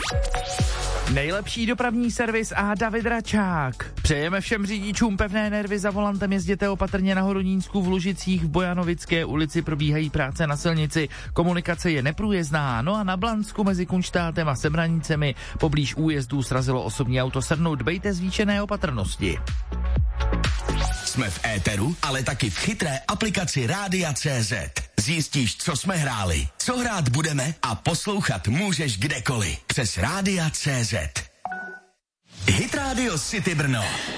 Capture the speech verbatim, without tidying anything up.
Nejlepší dopravní servis a David Račák. Přejeme všem řidičům pevné nervy, za volantem jezděte opatrně na Hodonínsku, v Lužicích, v Bojanovické ulici probíhají práce na silnici, komunikace je neprůjezdná, no a na Blansku mezi Kunštátem a Semranicemi poblíž újezdů srazilo osobní auto Srnu, dbejte zvýšené opatrnosti. Jsme v éteru, ale taky v chytré aplikaci Rádia tečka cé zet. Zjistíš, co jsme hráli, co hrát budeme a poslouchat můžeš kdekoliv přes Rádia tečka cé zet. Hit Radio City Brno.